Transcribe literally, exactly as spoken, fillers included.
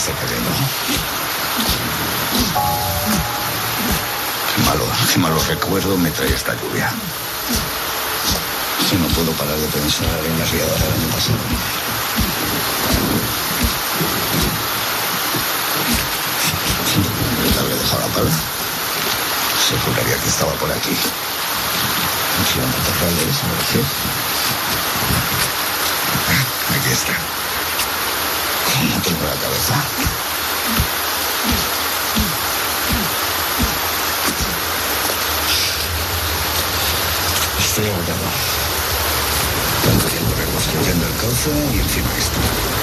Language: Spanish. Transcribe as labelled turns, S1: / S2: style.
S1: está cayendo. Qué malo, qué malo recuerdo me trae esta lluvia. Si no puedo parar de pensar en la riada del año pasado. Le habré dejado la pala. Se juraría que estaba por aquí. Si la matorral desapareció. Aquí está. ¿Cómo tengo la cabeza? Estoy agotado. Tanto tiempo reconstruyendo el cauce y encima esto.